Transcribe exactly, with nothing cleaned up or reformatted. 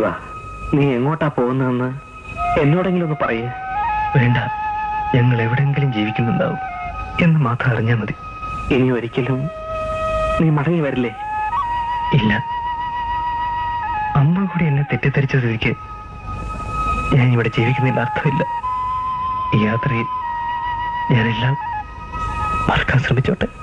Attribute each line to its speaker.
Speaker 1: ശിവ, നീ എങ്ങോട്ടാ പോകുന്നതെന്ന് എന്നോടെങ്കിലും ഒന്ന് പറയേ.
Speaker 2: വേണ്ട, ഞങ്ങൾ എവിടെയെങ്കിലും ജീവിക്കുന്നുണ്ടാവും എന്ന് മാത്രം അറിഞ്ഞാൽ മതി.
Speaker 1: ഇനി ഒരിക്കലും നീ മടങ്ങി വരില്ലേ?
Speaker 2: ഇല്ല, അമ്മ കൂടി എന്നെ തെറ്റിദ്ധരിച്ച സ്ഥിതിക്ക് ഞാൻ ഇവിടെ ജീവിക്കുന്നതിൽ അർത്ഥമില്ല. ഈ യാത്രയിൽ ഞാനെല്ലാം മറക്കാൻ ശ്രമിച്ചോട്ടെ.